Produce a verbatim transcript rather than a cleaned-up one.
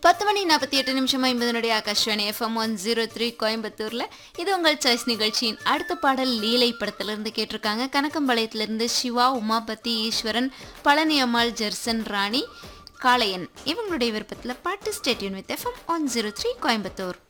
பத்து மணி நாற்பத்தி எட்டு நிமிஷம் ஐம்பது நொடி Akashvani FM one zero three கோயம்புத்தூர்ல இது உங்கள் சாய்ஸ் நிகழ்ச்சியின் அடுத்த பாடல் லீலை படத்திலிருந்து கேட்டிருக்காங்க. கனகம்பாளையத்திலிருந்து சிவா, உமாபதி, ஈஸ்வரன், பழனி அம்மாள், ஜெர்சன், ராணி, காளையன் இவங்களுடைய விருப்பத்தில் பாட்டு. Stay tuned with FM one zero three Coimbatore.